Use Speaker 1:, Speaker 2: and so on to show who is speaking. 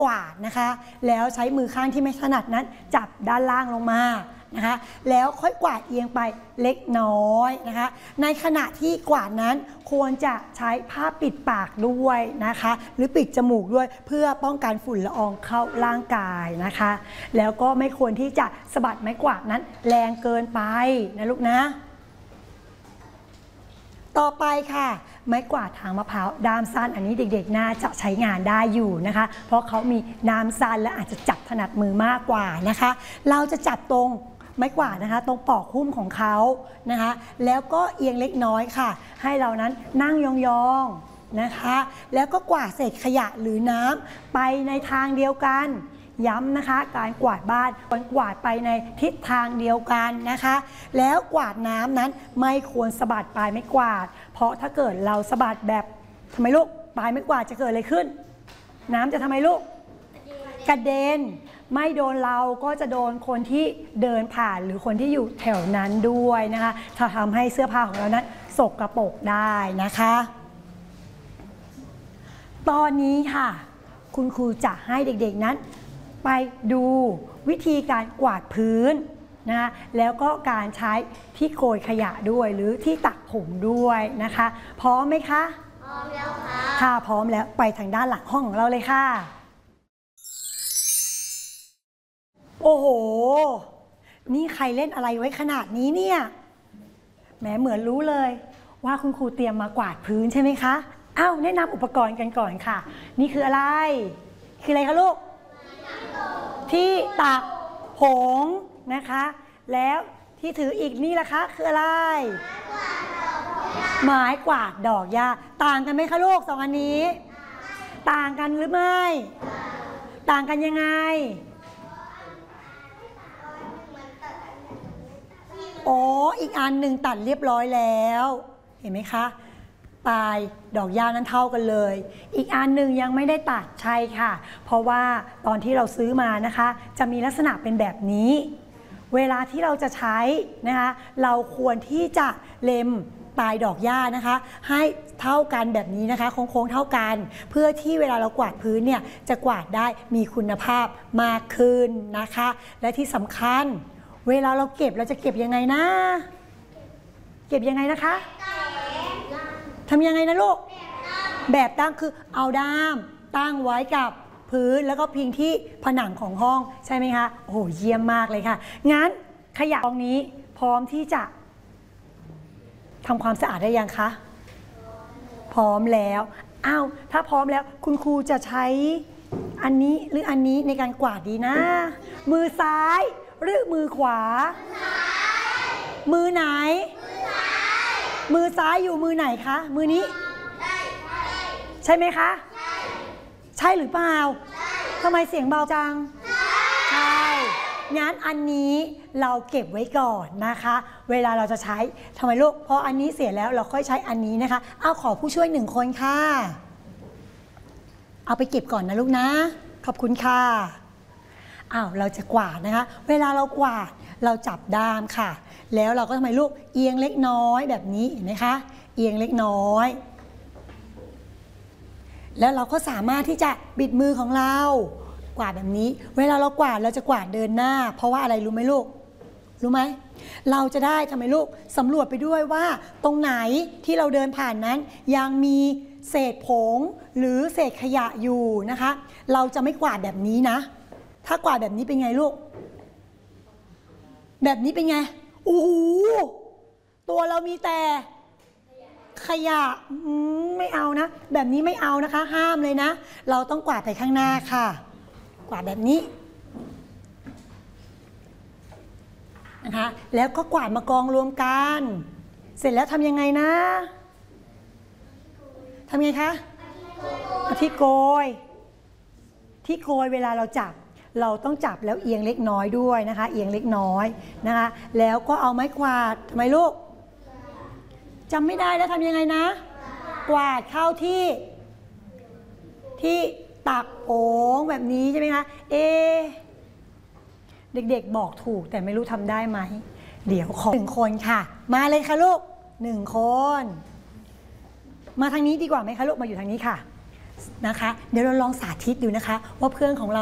Speaker 1: กวาดนะคะแล้วใช้มือข้างที่ไม่ถนัดนั้นจับด้านล่างลงมานะคะแล้วค่อยกวาดเอียงไปเล็กน้อยนะคะในขณะที่กวาดนั้นควรจะใช้ผ้าปิดปากด้วยนะคะหรือปิดจมูกด้วยเพื่อป้องกันฝุ่นละอองเข้าร่างกายนะคะแล้วก็ไม่ควรที่จะสะบัดไม้กวาดนั้นแรงเกินไปนะลูกนะต่อไปค่ะไม้กวาดทางมะพร้าวด้ามสั้นอันนี้เด็กๆน่าจะใช้งานได้อยู่นะคะเพราะเขามีด้ามสั้นและอาจจะจับถนัดมือมากกว่านะคะเราจะจับตรงไม้กวาดนะคะตรงปลอกหุ้มของเขานะคะแล้วก็เอียงเล็กน้อยค่ะให้เรานั้นนั่งยองๆนะคะแล้วก็กวาดเศษขยะหรือน้ำไปในทางเดียวกันย้ำนะคะการกวาดบ้านควรกวาดไปในทิศทางเดียวกันนะคะแล้วกวาดน้ำนั้นไม่ควรสะบัดปลายไม้กวาดเพราะถ้าเกิดเราสะบัดแบบทำไมลูกปลายไม้กวาดจะเกิดอะไรขึ้นน้ำจะทำไมลูกกระเด็นไม่โดนเราก็จะโดนคนที่เดินผ่านหรือคนที่อยู่แถวนั้นด้วยนะคะถ้าทำให้เสื้อผ้าของเรานั้นสกปรกได้นะคะตอนนี้ค่ะคุณครูจะให้เด็กๆนั้นไปดูวิธีการกวาดพื้นนะคะแล้วก็การใช้ที่โกยขยะด้วยหรือที่ตักผงด้วยนะคะพร้อมไหมคะพร้อมแล้วค่ะพร้อมแล้วไปทางด้านหลังห้องของเราเลยค่ะโอ้โหนี่ใครเล่นอะไรไว้ขนาดนี้เนี่ยแหมเหมือนรู้เลยว่าคุณครูเตรียมมากวาดพื้นใช่ไหมคะอ้าวแนะนำอุปกรณ์กันก่อนค่ะนี่คืออะไรคืออะไรคะลูกที่ตักผงนะคะแล้วที่ถืออีกนี่ล่ะคะคืออะไรไม้กวาดดอกหญ้าต่างกันไหมคะลูกสองอันนี้ต่างกันหรือไม่ต่างกันยังไงอ๋ออีกอันหนึ่งตัดเรียบร้อยแล้วเห็นไหมคะปลายดอกหญ้านั้นเท่ากันเลยอีกอันหนึ่งยังไม่ได้ตัดใช่ค่ะเพราะว่าตอนที่เราซื้อมานะคะจะมีลักษณะเป็นแบบนี้เวลาที่เราจะใช้นะคะเราควรที่จะเล็มปลายดอกหญ้านะคะให้เท่ากันแบบนี้นะคะโค้งๆเท่ากันเพื่อที่เวลาเรากวาดพื้นเนี่ยจะกวาดได้มีคุณภาพมากขึ้นนะคะและที่สำคัญเวลาเราเก็บเราจะเก็บยังไงนะเก็บยังไงนะคะทำยังไงนะลูกแบบตั้งคือเอาด้ามตั้งไว้กับพื้นแล้วก็พิงที่ผนังของห้องใช่ไหมคะโอ้โหเยี่ยมมากเลยค่ะงั้นขยะกองนี้พร้อมที่จะทำความสะอาดได้ยังคะพร้อมแล้วอ้าวถ้าพร้อมแล้วคุณครูจะใช้อันนี้หรืออันนี้ในการกวาดดีนะมือซ้ายหรือมือขวามือไหนมือซ้ายอยู่มือไหนคะมือนี้ใช่ไหมคะใช่หรือเปล่าทำไมเสียงเบาจังใช่งั้นอันนี้เราเก็บไว้ก่อนนะคะเวลาเราจะใช้ทำไมลูกพออันนี้เสียแล้วเราค่อยใช้อันนี้นะคะเอาขอผู้ช่วย1 คนค่ะเอาไปเก็บก่อนนะลูกนะขอบคุณค่ะอ้าวเราจะกวาดนะคะเวลาเรากวาดเราจับด้ามค่ะแล้วเราก็ทำไมลูกเอียงเล็กน้อยแบบนี้เห็นไหมคะเอียงเล็กน้อยแล้วเราก็สามารถที่จะบิดมือของเรากวาดแบบนี้เวลาเรากวาดเราจะกวาดเดินหน้าเพราะว่าอะไรรู้ไหมลูกรู้ไหมเราจะได้ทำไมลูกสำรวจไปด้วยว่าตรงไหนที่เราเดินผ่านนั้นยังมีเศษผงหรือเศษขยะอยู่นะคะเราจะไม่กวาดแบบนี้นะถ้ากวาดแบบนี้เป็นไงลูกแบบนี้เป็นไงโอ้โหตัวเรามีแต่ขยะไม่เอานะแบบนี้ไม่เอานะคะห้ามเลยนะเราต้องกวาดไปข้างหน้าค่ะกวาดแบบนี้นะคะแล้วก็กวาดมากองรวมกันเสร็จแล้วทำยังไงนะทำไงคะที่โกยเวลาเราจับเราต้องจับแล้วเอียงเล็กน้อยด้วยนะคะเอียงเล็กน้อยนะคะแล้วก็เอาไม้กวาดทำไมลูกจำไม่ได้แล้วทำยังไงนะกวาดเข้าที่ตักโอ่งแบบนี้ใช่ไหมคะเด็กๆบอกถูกแต่ไม่รู้ทำได้ไหมเดี๋ยวขอ1 คนค่ะมาเลยค่ะลูก1 คนมาทางนี้ดีกว่าไหมคะลูกมาอยู่ทางนี้ค่ะนะคะ เดี๋ยวเราลองสาธิตดูนะคะ ว่าเพื่อนของเรา